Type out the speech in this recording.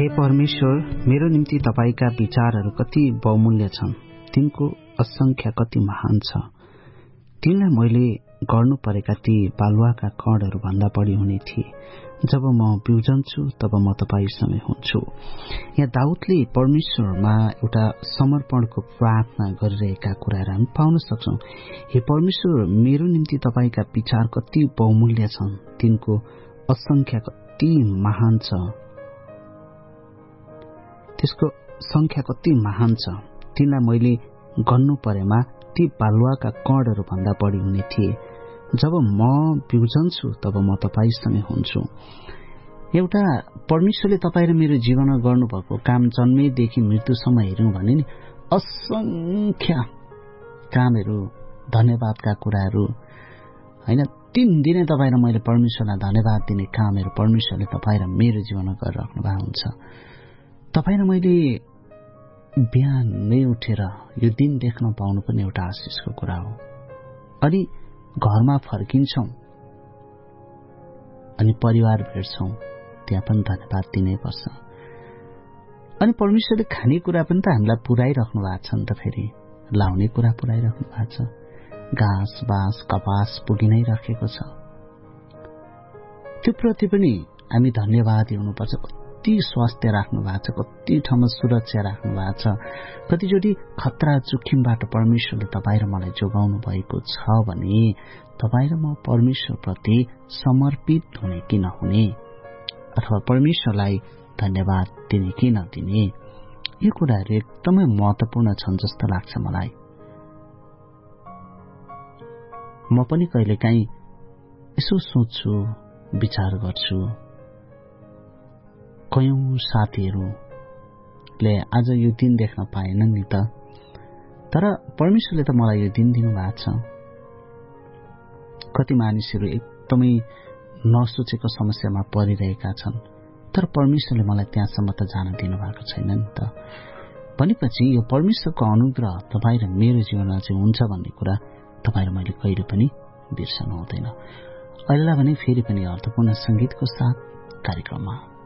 परमेश्वर, मेरो निम्ति तपाईका विचारहरू कति बहुमूल्य छन्, तिनको असंख्य कति महान छ। तिनलाई मैले गर्नु परेका ती बालुवाका कणहरू भन्दा बढी हुने थिए। जब म बिउजन्छु तब म तपाईसँग हुन्छु। यहाँ दाउदले परमेश्वरमा एउटा समर्पणको प्रार्थना गरिरहेका कुराहरू हामी पाउन सक्छौं। हे परमेश्वर, मेरो निम्ति तपाईका विचार कति बहुमूल्य छन्, तिनको असंख्य कति महान छ। त्यसको संख्या कति महान छ। तिनलाई मैले गर्नु परेमा ती बालुवाका कणहरू भन्दा बढी हुने थिए। जब म बिउजन्छु तब म तपाईसँगै हुन्छु। एउटा परमेश्वरले तपाईँ र मेरो जीवनमा गर्नुभएको काम जन्मेदेखि मृत्युसम्म हेर्यौं भने नि असंख्य कामहरू, धन्यवादका कुराहरू हैन, तीन दिनै तपाईँ र मैले परमेश्वरलाई धन्यवाद दिने कामहरू परमेश्वरले तपाईँ र मेरो जीवनमा गरिराख्नु भएको हुन्छ। तपाईँ र मैले बिहान नै उठेर यो दिन देख्न पाउनु पनि एउटा आशिषको कुरा हो। अनि घरमा फर्किन्छौं अनि परिवार भेट्छौं, त्यहाँ पनि धन्यवाद दिनै पर्छ। अनि परमेश्वरले खानेकुरा पनि त हामीलाई पुर्याइराख्नु भएको छ नि त। फेरि लाउने कुरा पुर्याइराख्नु भएको छ। घाँस बाँस कपास पुगी नै राखेको छ। त्यो प्रति पनि हामी धन्यवादी हुनुपर्छ। कति स्वास्थ्य राख्नु भएको छ, कति ठाउँमा सुरक्षा राख्नु भएको छ, कतिचोटि खतरा जोखिमबाट परमेश्वरले तपाईँ र मलाई जोगाउनु भएको छ भने तपाईँ र म परमेश्वर प्रति समर्पित हुने कि नहुने, अथवा परमेश्वरलाई धन्यवाद दिने कि नदिने, यो कुराहरू एकदमै महत्वपूर्ण छन् जस्तो लाग्छ मलाई। म पनि कहिलेकाहीँ यसो सोच्छु, विचार गर्छु। कयौं साथीहरूले आज यो दिन देख्न पाएनन् नि त, तर परमेश्वरले त मलाई यो दिन दिनु भएको छ। कति मानिसहरू एकदमै नसोचेको समस्यामा परिरहेका छन्, तर परमेश्वरले मलाई त्यहाँसम्म त जान दिनु भएको छैन नि त। भनेपछि यो परमेश्वरको अनुग्रह तपाईँ र मेरो जीवनमा चाहिँ हुन्छ भन्ने कुरा तपाईँ र मैले कहिले पनि बिर्सनु हुँदैन। अहिलेलाई भने फेरि पनि अर्थपूर्ण संगीतको साथ कार्यक्रममा